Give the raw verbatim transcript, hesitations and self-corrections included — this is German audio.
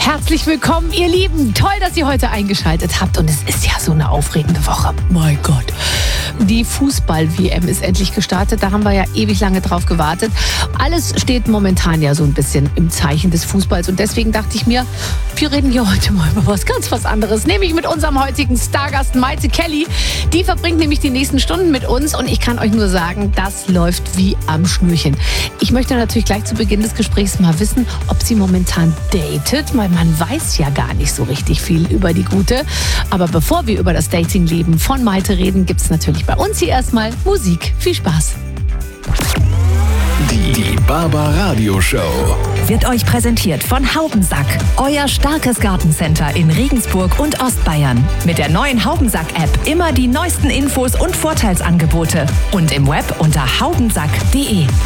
Herzlich willkommen, ihr Lieben. Toll, dass ihr heute eingeschaltet habt. Und es ist ja so eine aufregende Woche. Mein Gott. Die Fußball-W M ist endlich gestartet. Da haben wir ja ewig lange drauf gewartet. Alles steht momentan ja so ein bisschen im Zeichen des Fußballs. Und deswegen dachte ich mir, wir reden hier heute mal über was ganz was anderes. Nämlich mit unserem heutigen Stargast Maite Kelly. Die verbringt nämlich die nächsten Stunden mit uns. Und ich kann euch nur sagen, das läuft wie am Schnürchen. Ich möchte natürlich gleich zu Beginn des Gesprächs mal wissen, ob sie momentan datet. Weil man weiß ja gar nicht so richtig viel über die Gute. Aber bevor wir über das Datingleben von Maite reden, gibt es natürlich bei uns hier erstmal Musik. Viel Spaß. Die, die Barbaradio Show wird euch präsentiert von Haubensack, euer starkes Gartencenter in Regensburg und Ostbayern. Mit der neuen Haubensack-App immer die neuesten Infos und Vorteilsangebote und im Web unter haubensack punkt de.